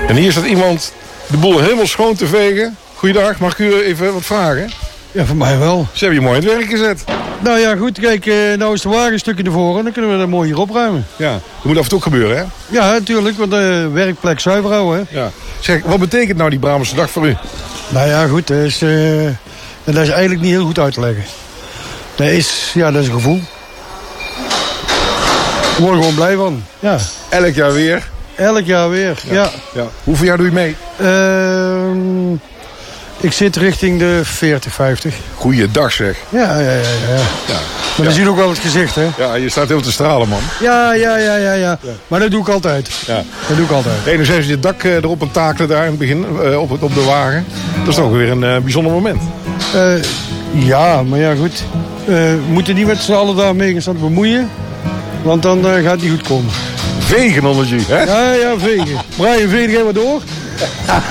En hier staat iemand de boel helemaal schoon te vegen. Goeiedag, mag ik u even wat vragen? Ja, voor mij wel. Ze hebben je mooi in het werk gezet. Nou ja, goed. Kijk, nou is de wagen een stukje naar voren. Dan kunnen we dat mooi hier opruimen. Ja, dat moet af en toe ook gebeuren, hè? Ja, natuurlijk. Want werkplek zuiver houden, hè. Ja. Zeg, wat betekent nou die Brabantsche dag voor u? Nou ja, goed. Dat is eigenlijk niet heel goed uit te leggen. Dat is een gevoel. Ik word er gewoon blij van. Ja. Elk jaar weer? Elk jaar weer, ja. Hoeveel jaar doe je mee? Ik zit richting de 40, 50. Goeiedag, zeg. Ja. Maar dan zie je ook wel het gezicht, hè? Ja, je staat heel te stralen, man. Ja. Maar dat doe ik altijd. Ja. Dat doe ik altijd. Enerzijds je dak erop en takelen daar in het begin, op de wagen. Dat is toch weer een bijzonder moment. Ja, maar ja, goed. We moeten niet met z'n allen daarmee gaan staan bemoeien. Want dan gaat het niet goed komen. Vegen onder je, hè? Ja, vegen. Brian, veeg jij maar door.